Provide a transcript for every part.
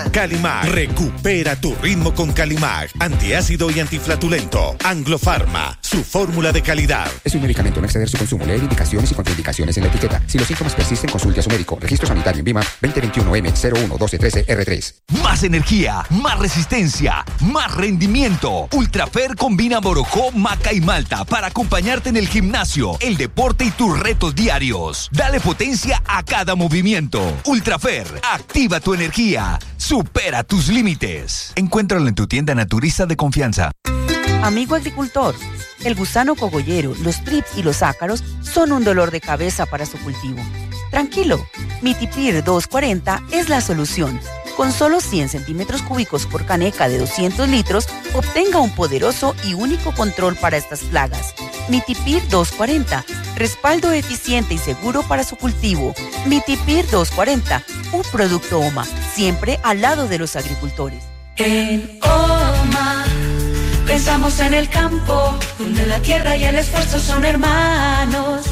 Calimag, recupera tu ritmo con Calimag, antiácido y antiflatulento. Anglo-Pharma, su fórmula de calidad. Es un medicamento, no exceder su consumo. Leer indicaciones y contraindicaciones en la etiqueta. Si los síntomas persisten, consulte a su médico. Registro sanitario en VIMA 2021M011213R3. Más energía, más resistencia, más rendimiento. Ultrafer combina Borojó, maca y malta para acompañarte en el gimnasio, el deporte y tus retos diarios. Dale potencia a cada movimiento. Ultrafer, activa tu energía. Supera tus límites. Encuéntralo en tu tienda naturista de confianza. Amigo agricultor, el gusano cogollero, los trips y los ácaros son un dolor de cabeza para su cultivo. Tranquilo, Mitipir 240 es la solución. Con solo 100 centímetros cúbicos por caneca de 200 litros, obtenga un poderoso y único control para estas plagas. Mitipir 240, respaldo eficiente y seguro para su cultivo. Mitipir 240, un producto OMA, siempre al lado de los agricultores. En OMA pensamos en el campo, donde la tierra y el esfuerzo son hermanos.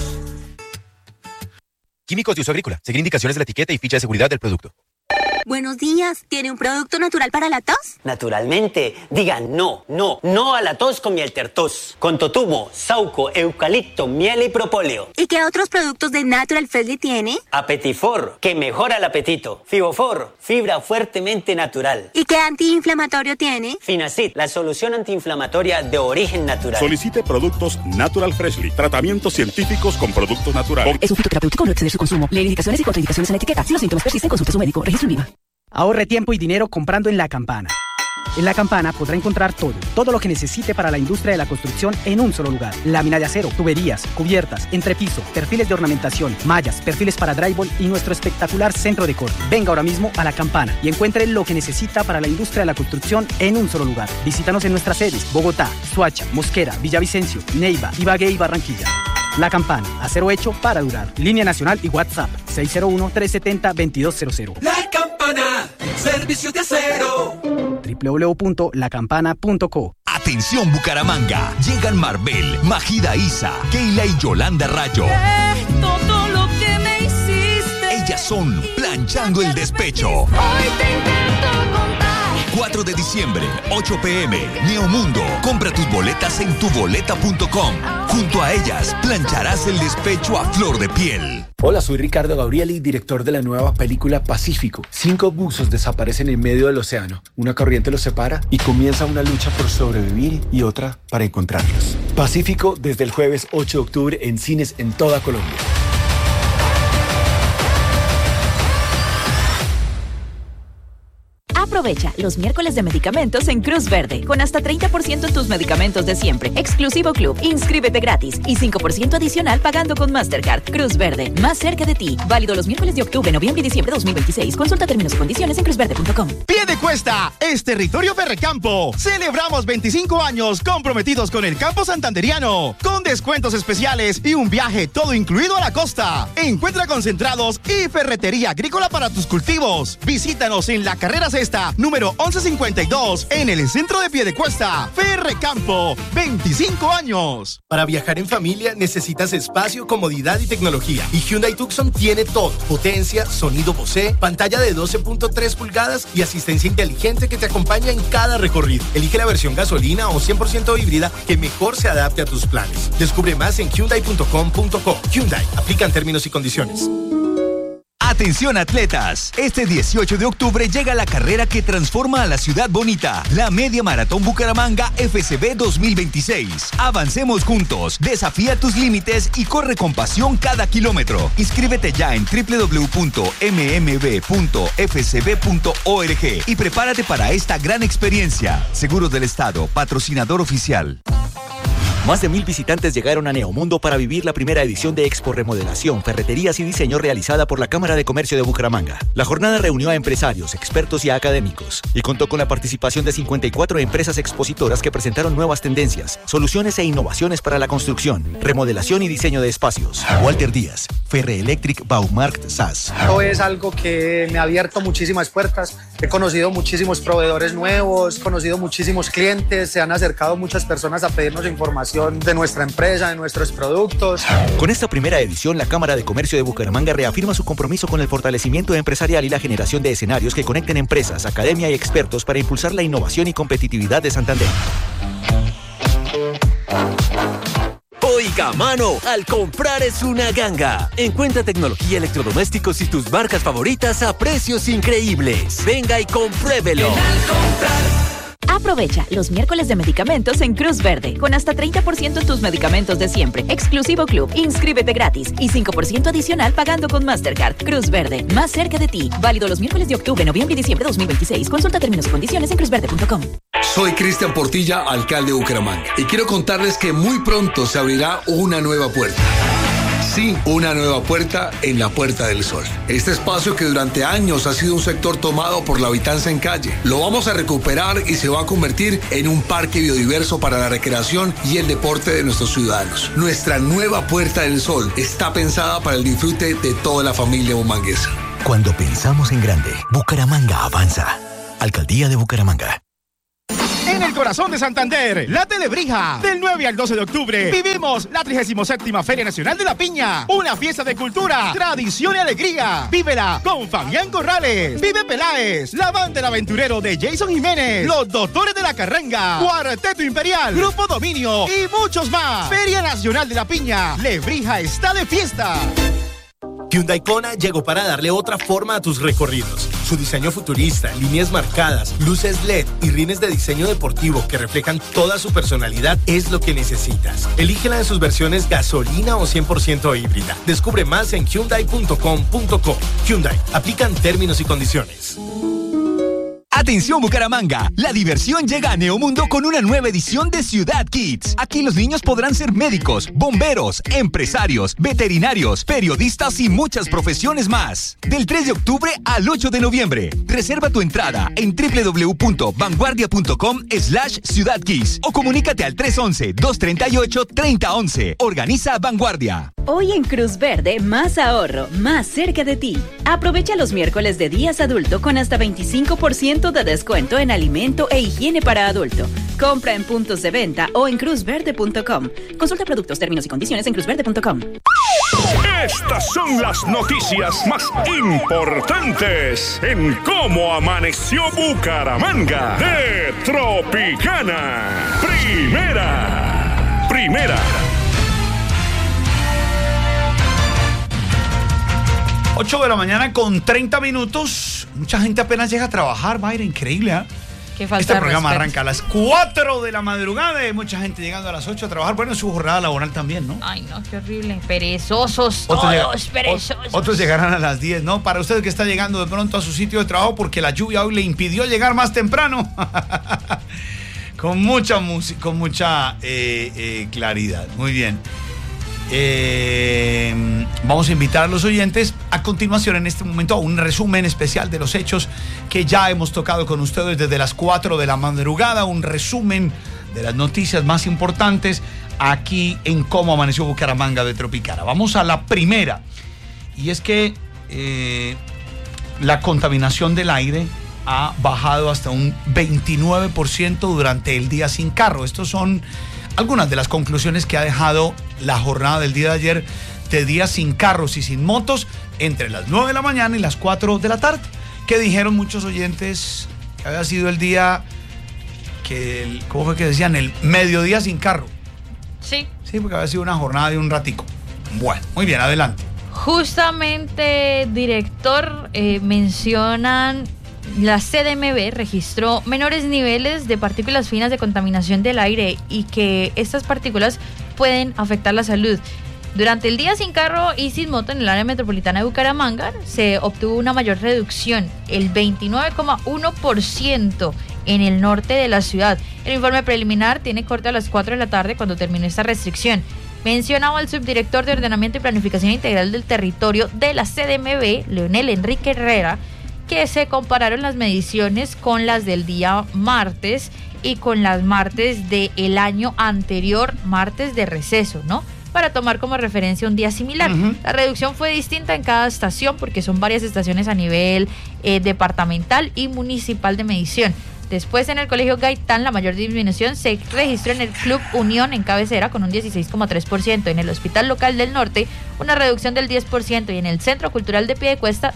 Químicos de uso agrícola. Seguir indicaciones de la etiqueta y ficha de seguridad del producto. Buenos días. ¿Tiene un producto natural para la tos? Naturalmente. Digan no a la tos con miel tertos. Con totumo, sauco, eucalipto, miel y propóleo. ¿Y qué otros productos de Natural Freshly tiene? Apetifor, que mejora el apetito. Fibofor, fibra fuertemente natural. ¿Y qué antiinflamatorio tiene? Finacid, la solución antiinflamatoria de origen natural. Solicite productos Natural Freshly. Tratamientos científicos con productos naturales. Es un fitoterapéutico, no exceder su consumo. Leer indicaciones y contraindicaciones en la etiqueta. Si los síntomas persisten, consulte a su médico. Registro en VIVA. Ahorre tiempo y dinero comprando en La Campana. En La Campana podrá encontrar todo lo que necesite para la industria de la construcción en un solo lugar. Lámina de acero, tuberías, cubiertas, entrepiso, perfiles de ornamentación, mallas, perfiles para drywall y nuestro espectacular centro de corte. Venga ahora mismo a La Campana y encuentre lo que necesita para la industria de la construcción en un solo lugar. Visítanos en nuestras sedes: Bogotá, Soacha, Mosquera, Villavicencio, Neiva, Ibagué y Barranquilla. La Campana, acero hecho para durar. Línea nacional y WhatsApp 601-370-2200. La Campana, servicios de acero. www.lacampana.co. Atención Bucaramanga, llegan Marvel, Majida Isa, Keila y Yolanda Rayo. Todo lo que me hiciste. Ellas son Planchando el Despecho. Hoy te intento contar. 4 de diciembre, 8 p.m, Neomundo. Compra tus boletas en tuboleta.com. Junto a ellas, plancharás el despecho a flor de piel. Hola, soy Ricardo Gabrieli, director de la nueva película Pacífico. 5 buzos desaparecen en medio del océano. Una corriente los separa y comienza una lucha por sobrevivir y otra para encontrarlos. Pacífico desde el jueves 8 de octubre en cines en toda Colombia. Aprovecha los miércoles de medicamentos en Cruz Verde, con hasta 30% en tus medicamentos de siempre. Exclusivo Club. Inscríbete gratis y 5% adicional pagando con Mastercard. Cruz Verde, más cerca de ti. Válido los miércoles de octubre, noviembre y diciembre de 2026. Consulta términos y condiciones en cruzverde.com. Piedecuesta es territorio Ferrecampo. Celebramos 25 años comprometidos con el campo santanderiano, con descuentos especiales y un viaje todo incluido a la costa. Encuentra concentrados y ferretería agrícola para tus cultivos. Visítanos en la carrera sexta, número 1152, en el centro de Piedecuesta. Ferrecampo, 25 años. Para viajar en familia necesitas espacio, comodidad y tecnología. Y Hyundai Tucson tiene todo: potencia, sonido Bose, pantalla de 12.3 pulgadas y asistencia inteligente que te acompaña en cada recorrido. Elige la versión gasolina o 100% híbrida que mejor se adapte a tus planes. Descubre más en hyundai.com.co. Hyundai, aplican términos y condiciones. Atención atletas, este 18 de octubre llega la carrera que transforma a la ciudad bonita, la Media Maratón Bucaramanga FCB 2026. Avancemos juntos, desafía tus límites y corre con pasión cada kilómetro. Inscríbete ya en www.mmb.fcb.org y prepárate para esta gran experiencia. Seguros del Estado, patrocinador oficial. Más de 1,000 visitantes llegaron a Neomundo para vivir la primera edición de Expo Remodelación, Ferreterías y Diseño realizada por la Cámara de Comercio de Bucaramanga. La jornada reunió a empresarios, expertos y académicos y contó con la participación de 54 empresas expositoras que presentaron nuevas tendencias, soluciones e innovaciones para la construcción, remodelación y diseño de espacios. Walter Díaz, Ferreelectric Baumarkt SAS. Esto es algo que me ha abierto muchísimas puertas. He conocido muchísimos proveedores nuevos, he conocido muchísimos clientes, se han acercado muchas personas a pedirnos información de nuestra empresa, de nuestros productos. Con esta primera edición, la Cámara de Comercio de Bucaramanga reafirma su compromiso con el fortalecimiento empresarial y la generación de escenarios que conecten empresas, academia y expertos para impulsar la innovación y competitividad de Santander. Oiga, mano, al comprar es una ganga. Encuentra tecnología, electrodomésticos y tus marcas favoritas a precios increíbles. Venga y compruébelo. Aprovecha los miércoles de medicamentos en Cruz Verde, con hasta 30% en tus medicamentos de siempre. Exclusivo Club, inscríbete gratis y 5% adicional pagando con Mastercard. Cruz Verde, más cerca de ti. Válido los miércoles de octubre, noviembre y diciembre de 2026. Consulta términos y condiciones en cruzverde.com. Soy Cristian Portilla, alcalde de Bucaramanga, y quiero contarles que muy pronto se abrirá una nueva puerta. Sí, una nueva puerta en la Puerta del Sol. Este espacio que durante años ha sido un sector tomado por la habitanza en calle, lo vamos a recuperar y se va a convertir en un parque biodiverso para la recreación y el deporte de nuestros ciudadanos. Nuestra nueva Puerta del Sol está pensada para el disfrute de toda la familia bumanguesa. Cuando pensamos en grande, Bucaramanga avanza. Alcaldía de Bucaramanga. En el corazón de Santander, la Telebrija. Del 9 al 12 de octubre, vivimos la 37ª Feria Nacional de la Piña. Una fiesta de cultura, tradición y alegría. Vívela con Fabián Corrales, Vive Peláez, la banda del aventurero de Jason Jiménez, los Doctores de la Carranga, Cuarteto Imperial, Grupo Dominio y muchos más. Feria Nacional de la Piña. Lebrija está de fiesta. Hyundai Kona llegó para darle otra forma a tus recorridos. Su diseño futurista, líneas marcadas, luces LED y rines de diseño deportivo que reflejan toda su personalidad es lo que necesitas. Elígela en sus versiones gasolina o 100% híbrida. Descubre más en hyundai.com.co. Hyundai, aplican términos y condiciones. Atención Bucaramanga, la diversión llega a Neomundo con una nueva edición de Ciudad Kids. Aquí los niños podrán ser médicos, bomberos, empresarios, veterinarios, periodistas y muchas profesiones más. Del 3 de octubre al 8 de noviembre. Reserva tu entrada en www.vanguardia.com/Ciudad Kids o comunícate al 311-238-3011. Organiza Vanguardia. Hoy en Cruz Verde, más ahorro, más cerca de ti. Aprovecha los miércoles de días adulto con hasta 25% de descuento en alimento e higiene para adulto. Compra en puntos de venta o en cruzverde.com. Consulta productos, términos y condiciones en cruzverde.com. Estas son las noticias más importantes en cómo amaneció Bucaramanga de Tropicana. Primera. 8 de la mañana con 30 minutos. Mucha gente apenas llega a trabajar, Mayra, increíble, ¿eh? Qué falta este de programa respeto. arranca a las 4 de la madrugada y mucha gente llegando a las 8 a trabajar. Bueno, en su jornada laboral también, ¿no? Ay, no, qué horrible. Perezosos, perezosos. Otros llegarán a las 10, ¿no? Para usted que está llegando de pronto a su sitio de trabajo porque la lluvia hoy le impidió llegar más temprano. Con mucha música, con mucha claridad. Muy bien. Vamos a invitar a los oyentes a continuación en este momento a un resumen especial de los hechos que ya hemos tocado con ustedes desde las 4 de la madrugada, un resumen de las noticias más importantes aquí en Cómo Amaneció Bucaramanga de Tropicana. Vamos a la primera, y es que la contaminación del aire ha bajado hasta un 29% durante el día sin carro. Estos son algunas de las conclusiones que ha dejado la jornada del día de ayer de día sin carros y sin motos entre las 9 de la mañana y las 4 de la tarde, que dijeron muchos oyentes que había sido el día que, ¿cómo fue que decían? El mediodía sin carro. Sí. Sí, porque había sido una jornada de un ratico. Bueno, muy bien, adelante. Justamente, director, mencionan la CDMB registró menores niveles de partículas finas de contaminación del aire y que estas partículas pueden afectar la salud. Durante el día sin carro y sin moto en el área metropolitana de Bucaramanga se obtuvo una mayor reducción, el 29,1% en el norte de la ciudad. El informe preliminar tiene corte a las 4 de la tarde cuando terminó esta restricción. Mencionaba el subdirector de Ordenamiento y Planificación Integral del Territorio de la CDMB, Leonel Enrique Herrera, que se compararon las mediciones con las del día martes y con las martes del año anterior, martes de receso, ¿no? para tomar como referencia un día similar. La reducción fue distinta en cada estación porque son varias estaciones a nivel departamental y municipal de medición. Después, en el Colegio Gaitán, la mayor disminución se registró en el Club Unión en cabecera con un 16,3%, en el Hospital Local del Norte una reducción del 10% y en el Centro Cultural de Piedecuesta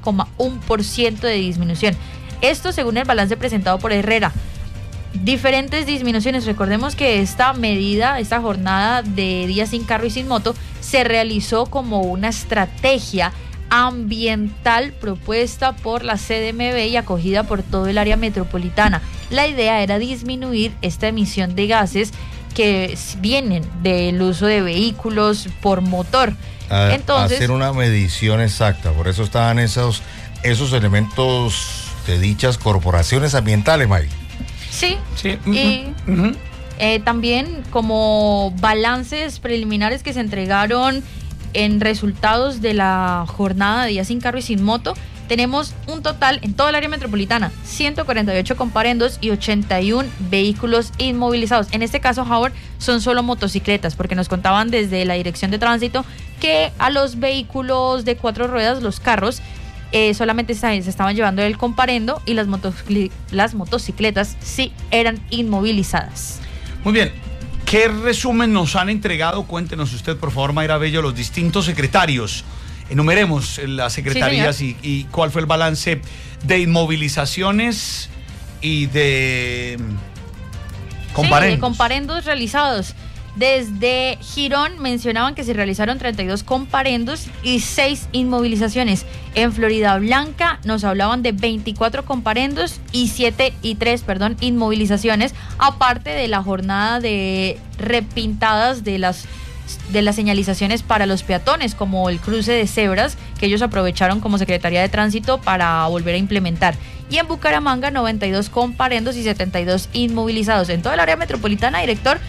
7,1% de disminución. Esto según el balance presentado por Herrera. Diferentes disminuciones. Recordemos que esta medida, esta jornada de día sin carro y sin moto, se realizó como una estrategia ambiental propuesta por la CDMV y acogida por todo el área metropolitana. La idea era disminuir esta emisión de que vienen del uso de vehículos por motor. Entonces, hacer una medición exacta, por eso estaban esos elementos de dichas corporaciones ambientales, May. Sí. Y también como balances preliminares que se entregaron en resultados de la jornada de día sin carro y sin moto, tenemos un total en toda el área metropolitana, 148 comparendos y 81 vehículos inmovilizados. En este caso, Howard, son solo motocicletas, porque nos contaban desde la Dirección de Tránsito que a los vehículos de 4 ruedas, los carros, solamente se estaban llevando el comparendo y las motocicletas sí eran inmovilizadas. Muy bien. ¿Qué resumen nos han entregado? Cuéntenos usted, por favor, Mayra Bello, los distintos secretarios. Enumeremos las secretarías, sí, y cuál fue el balance de inmovilizaciones y de comparendos. Sí, de comparendos realizados. Desde Girón mencionaban que se realizaron 32 comparendos y 6 inmovilizaciones. En Florida Blanca nos hablaban de 24 comparendos y 3 inmovilizaciones, aparte de la jornada de repintadas de las señalizaciones para los peatones, como el cruce de cebras, que ellos aprovecharon como Secretaría de Tránsito para volver a implementar. Y en Bucaramanga, 92 comparendos y 72 inmovilizados. En toda el área metropolitana, director,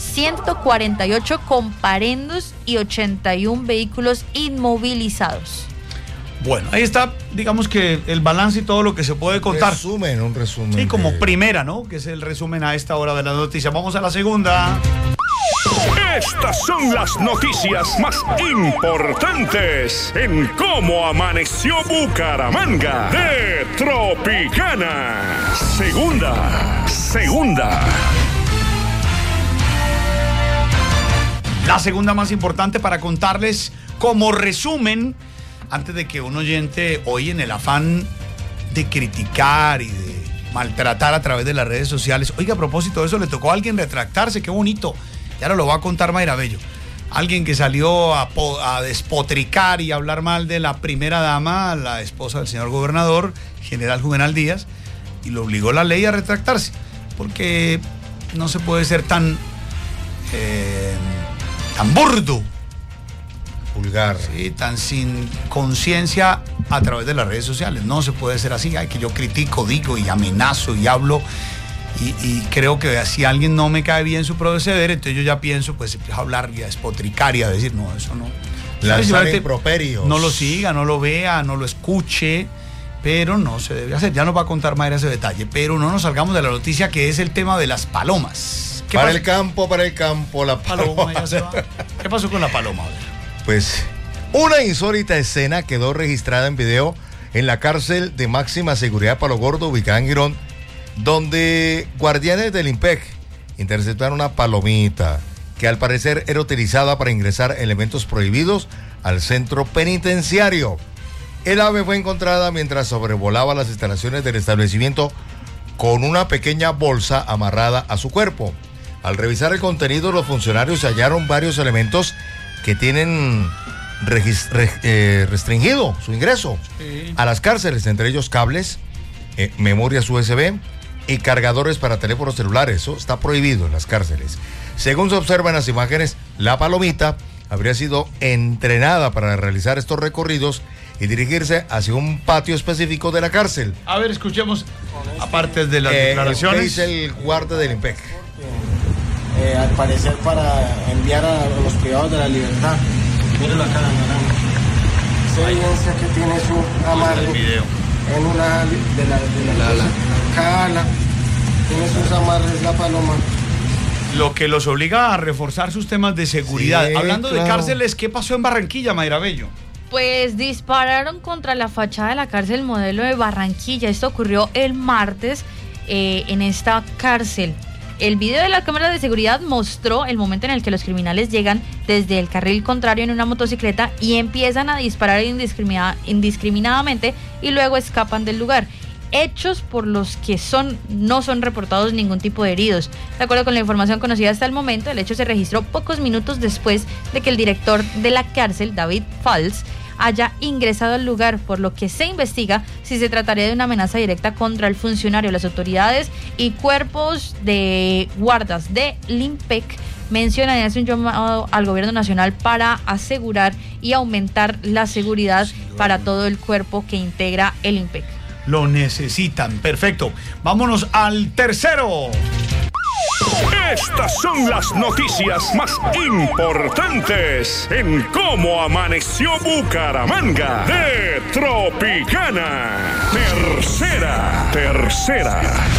148 comparendos y 81 vehículos inmovilizados. Bueno, ahí está, digamos que el balance y todo lo que se puede contar. Un resumen. Sí, como primera, ¿no? Que es el resumen a esta hora de la noticia. Vamos a la segunda. Estas son las noticias más importantes en cómo amaneció Bucaramanga de Tropicana. Segunda. La segunda más importante para contarles como resumen, antes de que un oyente hoy en el afán de criticar y de maltratar a través de las redes sociales, oiga, a propósito de eso, le tocó a alguien retractarse, qué bonito, ya lo va a contar Mayra Bello. Alguien que salió a despotricar y hablar mal de la primera dama, la esposa del señor gobernador, general Juvenal Díaz, y lo obligó la ley a retractarse, porque no se puede ser tan burdo, vulgar, sí, tan sin conciencia a través de las redes sociales. No se puede ser así. Ay, que yo critico, digo y amenazo y hablo y creo que si alguien no me cae bien su proceder, entonces yo ya pienso, pues empiezo a hablar y a despotricar y a decir, no, eso no. Lanzar improperios. No lo siga, no lo vea, no lo escuche, pero no se debe hacer. Ya nos va a contar Mayra ese detalle, pero no nos salgamos de la noticia que es el tema de las palomas. Para el campo, la paloma ya se va. ¿Qué pasó con la paloma? Pues una insólita escena quedó registrada en video en la cárcel de máxima seguridad Palo Gordo, ubicada en Girón, donde guardianes del IMPEC interceptaron una palomita que al parecer era utilizada para ingresar elementos prohibidos al centro penitenciario. El ave fue encontrada mientras sobrevolaba las instalaciones del establecimiento con una pequeña bolsa amarrada a su cuerpo. Al revisar el contenido, los funcionarios hallaron varios elementos que tienen restringido su ingreso a las cárceles, entre ellos cables, memorias USB y cargadores para teléfonos celulares. Eso está prohibido en las cárceles. Según se observa en las imágenes, la palomita habría sido entrenada para realizar estos recorridos y dirigirse hacia un patio específico de la cárcel. A ver, escuchemos, aparte de las declaraciones. ¿Qué dice el guardia del IMPEC? Al parecer para enviar a los privados de la libertad. Mírenlo acá, se evidencia que tiene su amarre en una de la acá tiene sus amarres la paloma Lo que los obliga a reforzar sus temas de seguridad. Sí, Hablando de claro. cárceles, ¿qué pasó en Barranquilla, Mayra Bello? Pues dispararon contra la fachada de la cárcel Modelo de Barranquilla. Esto ocurrió el martes en esta cárcel. El video de la cámara de seguridad mostró el momento en el que los criminales llegan desde el carril contrario en una motocicleta y empiezan a disparar indiscriminadamente y luego escapan del lugar. Hechos por los que no son reportados ningún tipo de heridos. De acuerdo con la información conocida hasta el momento, el hecho se registró pocos minutos después de que el director de la cárcel, David Fals, haya ingresado al lugar, por lo que se investiga si se trataría de una amenaza directa contra el funcionario. Las autoridades y cuerpos de guardas de Limpec mencionan y hacen un llamado al gobierno nacional para asegurar y aumentar la seguridad para todo el cuerpo que integra el Limpec. Lo necesitan, perfecto. Vámonos al tercero. Estas son las noticias más importantes en cómo amaneció Bucaramanga de Tropicana. Tercera.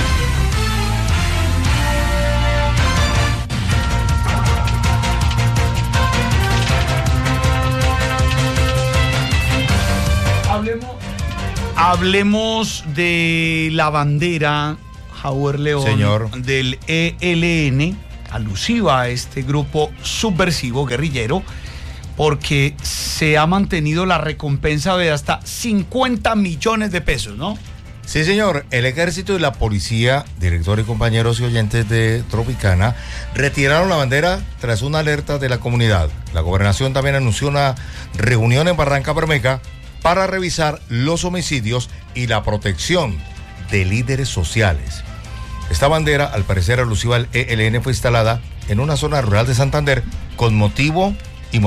Hablemos de la bandera Howard León, señor, del ELN, alusiva a este grupo subversivo guerrillero, porque se ha mantenido la recompensa de hasta 50 millones de pesos, ¿no? Sí, señor. El ejército y la policía, director y compañeros y oyentes de Tropicana, retiraron la bandera tras una alerta de la comunidad. La gobernación también anunció una reunión en Barranca Bermeja para revisar los homicidios y la protección de líderes sociales. Esta bandera, al parecer alusiva al ELN, fue instalada en una zona rural de Santander motivó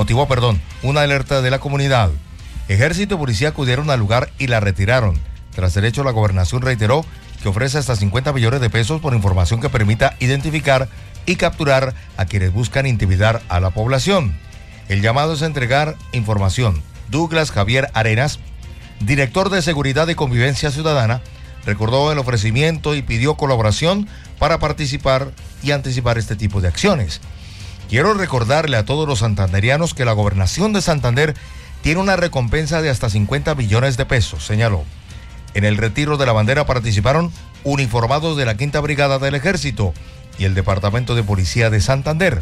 una alerta de la comunidad. Ejército y policía acudieron al lugar y la retiraron. Tras el hecho, la gobernación reiteró que ofrece hasta 50 millones de pesos por información que permita identificar y capturar a quienes buscan intimidar a la población. El llamado es a entregar información. Douglas Javier Arenas, director de Seguridad y Convivencia Ciudadana, recordó el ofrecimiento y pidió colaboración para participar y anticipar este tipo de acciones. Quiero recordarle a todos los santanderianos que la gobernación de Santander tiene una recompensa de hasta 50 millones de pesos, señaló. En el retiro de la bandera participaron uniformados de la 5ª Brigada del Ejército y el Departamento de Policía de Santander.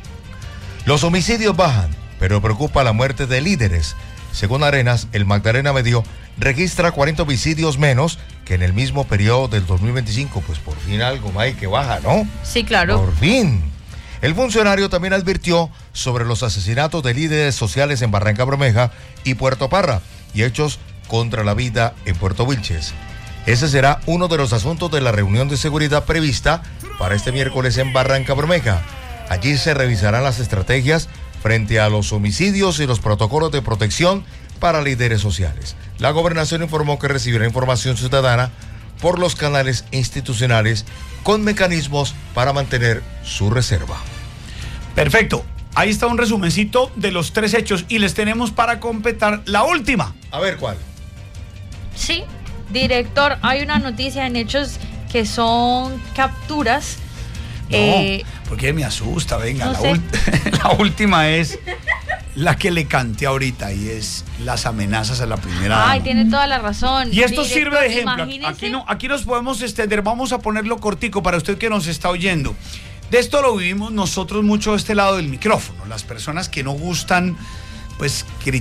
Los homicidios bajan, pero preocupa la muerte de líderes. Según Arenas, el Magdalena Medio registra 40 homicidios menos que en el mismo periodo del 2025. Pues por fin algo, May, que baja, ¿no? Sí, claro. Por fin. El funcionario también advirtió sobre los asesinatos de líderes sociales en Barranca Bermeja y Puerto Parra y hechos contra la vida en Puerto Wilches. Ese será uno de los asuntos de la reunión de seguridad prevista para este miércoles en Barranca Bermeja. Allí se revisarán las estrategias frente a los homicidios y los protocolos de protección para líderes sociales. La gobernación informó que recibirá información ciudadana por los canales institucionales con mecanismos para mantener su reserva. Perfecto. Ahí está un resumencito de los 3 hechos y les tenemos para completar la última. A ver, ¿cuál? Sí, director, hay una noticia en hechos que son capturas. No, porque me asusta, venga, no la última es la que le canté ahorita y es las amenazas a la primera dama. Ay, tiene toda la razón. Y esto director, sirve de ejemplo. imagínese. Aquí nos podemos extender, vamos a ponerlo cortico para usted que nos está oyendo. De esto lo vivimos nosotros mucho de este lado del micrófono. Las personas que no gustan, pues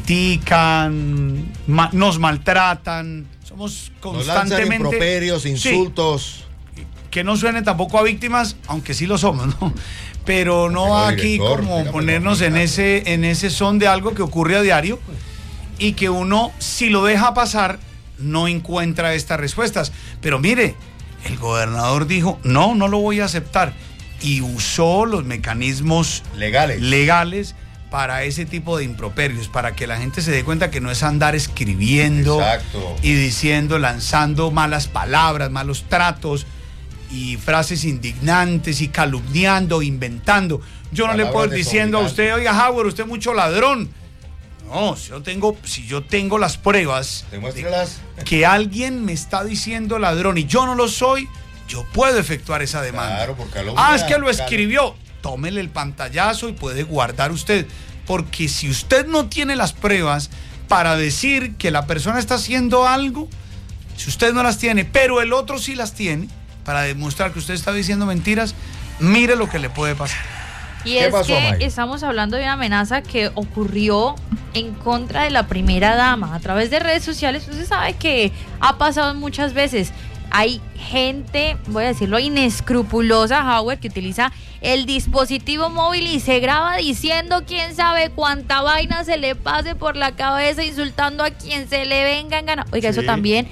critican, nos maltratan, somos constantemente... Nos lanzan improperios, insultos... Sí. Que no suene tampoco a víctimas, aunque sí lo somos, ¿no? Pero no aquí director, como ponernos en ese son de algo que ocurre a diario y que uno, si lo deja pasar, no encuentra estas respuestas. Pero mire, el gobernador dijo, no lo voy a aceptar. Y usó los mecanismos legales para ese tipo de improperios, para que la gente se dé cuenta que no es andar escribiendo y diciendo, lanzando malas palabras, malos tratos y frases indignantes y calumniando, inventando. Yo no le puedo ir diciendo a usted, oiga, Howard, usted es mucho ladrón. No, si yo tengo las pruebas de que alguien me está diciendo ladrón y yo no lo soy, yo puedo efectuar esa demanda. Claro, porque es que lo escribió. tómele el pantallazo y puede guardar usted. Porque si usted no tiene las pruebas para decir que la persona está haciendo algo, si usted no las tiene, pero el otro sí las tiene, para demostrar que usted está diciendo mentiras, mire lo que le puede pasar. Y es que estamos hablando de una amenaza que ocurrió en contra de la primera dama a través de redes sociales. Usted sabe que ha pasado muchas veces. Hay gente, voy a decirlo, inescrupulosa, Howard, que utiliza el dispositivo móvil y se graba diciendo quién sabe cuánta vaina se le pase por la cabeza, insultando a quien se le venga en gana. Oiga, sí. Eso también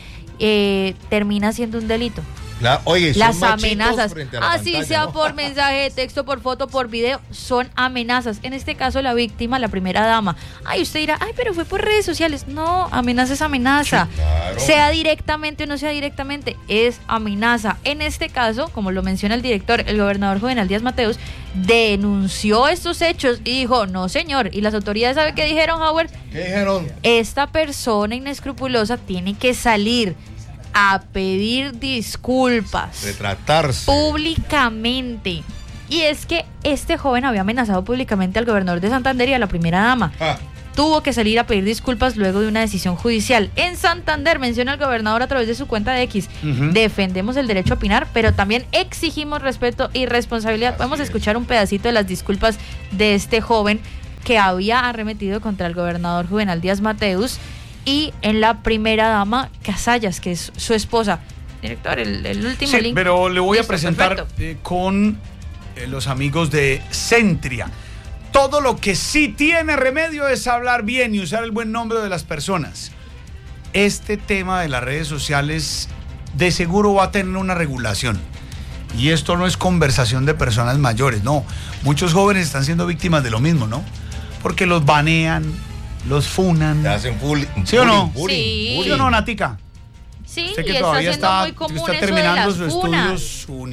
termina siendo un delito. Oye, las amenazas, así pantalla, sea, ¿no? por mensaje de texto, por foto, por video, son amenazas. En este caso, la víctima, la primera dama. Ay, usted dirá, ay, pero fue por redes sociales. No, amenaza es amenaza. Sí, claro. Sea directamente o no sea directamente, es amenaza. En este caso, como lo menciona el director, el gobernador Juvenal Díaz Mateus denunció estos hechos y dijo, no señor. Y las autoridades, ¿sabe qué dijeron, Howard? ¿Qué dijeron? Esta persona inescrupulosa tiene que salir a pedir disculpas, retratarse públicamente. Y es que este joven había amenazado públicamente al gobernador de Santander y a la primera dama. Tuvo que salir a pedir disculpas luego de una decisión judicial. En Santander, menciona el gobernador a través de su cuenta de X, defendemos el derecho a opinar, pero también exigimos respeto y responsabilidad. Podemos escuchar un pedacito de las disculpas de este joven que había arremetido contra el gobernador Juvenal Díaz Mateus y en la primera dama, Casallas, que es su esposa. Director, el último link. Pero le voy a presentar con los amigos de Centria. Todo lo que sí tiene remedio es hablar bien y usar el buen nombre de las personas. Este tema de las redes sociales de seguro va a tener una regulación. Y esto no es conversación de personas mayores, no. Muchos jóvenes están siendo víctimas de lo mismo, ¿no? Porque los banean, los funan. Te hacen bullying. ¿Sí o no? Sí. ¿Sí o no, Natica? Sí, sé que y todavía está siendo muy común está eso terminando de las sus funas. estudios